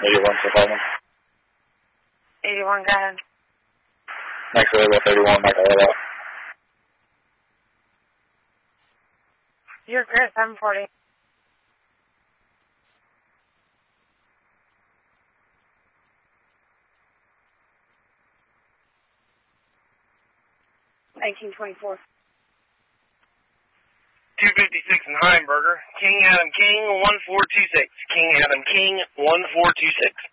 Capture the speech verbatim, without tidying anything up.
eighty-one, so five one. eighty-one, go ahead. Next to level thirty-one, Mike, I out. You're good, seven forty. eighteen twenty-four. two fifty-six in Heimberger. King Adam King, one four two six. King Adam King, one four two six.